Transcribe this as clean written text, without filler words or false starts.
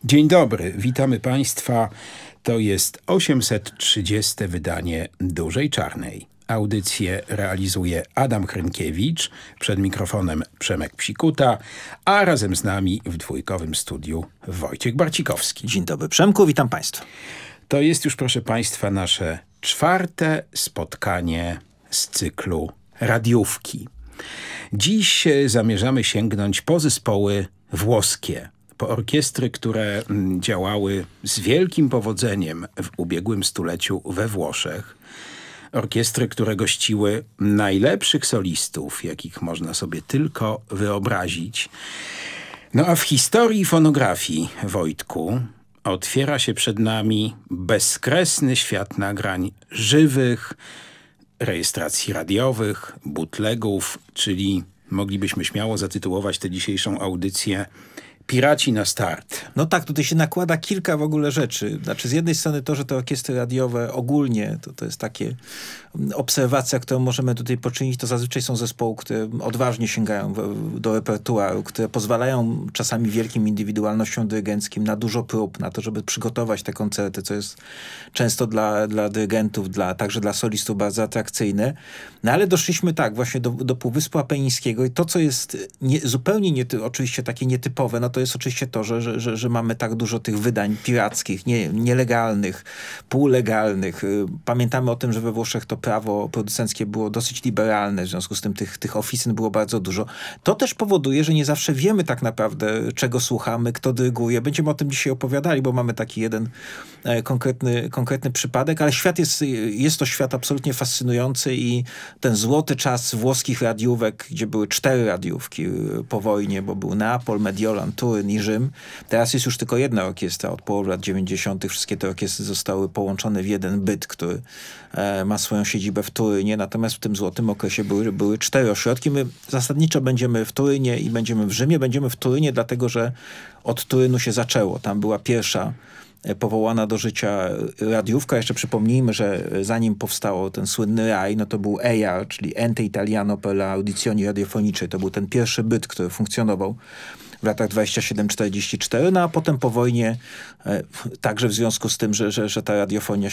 Dzień dobry, witamy Państwa. To jest 830. wydanie Dużej Czarnej. Audycję realizuje Adam Hrynkiewicz, przed mikrofonem Przemek Psikuta, a razem z nami w dwójkowym studiu Wojciech Barcikowski. Dzień dobry, Przemku, witam Państwa. To jest już, proszę Państwa, nasze 4. spotkanie z cyklu Radiówki. Dziś zamierzamy sięgnąć po zespoły włoskie, po orkiestry, które działały z wielkim powodzeniem w ubiegłym stuleciu we Włoszech. Orkiestry, które gościły najlepszych solistów, jakich można sobie tylko wyobrazić. No a w historii fonografii, Wojtku, otwiera się przed nami bezkresny świat nagrań żywych, rejestracji radiowych, bootlegów, czyli moglibyśmy śmiało zatytułować tę dzisiejszą audycję Piraci na start. No tak, tutaj się nakłada kilka w ogóle rzeczy. Znaczy z jednej strony to, że te orkiestry radiowe ogólnie, to jest takie obserwacja, którą możemy tutaj poczynić, to zazwyczaj są zespoły, które odważnie sięgają do repertuaru, które pozwalają czasami wielkim indywidualnościom dyrygenckim na dużo prób, na to, żeby przygotować te koncerty, co jest często dla dyrygentów, także dla solistów bardzo atrakcyjne. No ale doszliśmy tak właśnie do Półwyspu Apenińskiego i to, co jest zupełnie oczywiście takie nietypowe, no to jest oczywiście to, że mamy tak dużo tych wydań pirackich, nielegalnych, półlegalnych. Pamiętamy o tym, że we Włoszech to prawo producenckie było dosyć liberalne, w związku z tym tych oficyn było bardzo dużo. To też powoduje, że nie zawsze wiemy tak naprawdę, czego słuchamy, kto dyryguje. Będziemy o tym dzisiaj opowiadali, bo mamy taki jeden konkretny przypadek, ale świat jest to świat absolutnie fascynujący i ten złoty czas włoskich radiówek, gdzie były 4 radiówki po wojnie, bo był Neapol, Mediolan, Turyn i Rzym. Teraz jest już tylko jedna orkiestra od połowy lat 90. Wszystkie te orkiestry zostały połączone w jeden byt, który ma swoją siedzibę w Turynie, natomiast w tym złotym okresie były 4 ośrodki. My zasadniczo będziemy w Turynie i będziemy w Rzymie. Będziemy w Turynie, dlatego że od Turynu się zaczęło. Tam była pierwsza powołana do życia radiówka. Jeszcze przypomnijmy, że zanim powstało ten słynny RAI, no to był EIAR, czyli Ente Italiano per la Audizioni Radiofoniche. To był ten pierwszy byt, który funkcjonował w latach 27-44, no a potem po wojnie, także w związku z tym, że ta radiofonia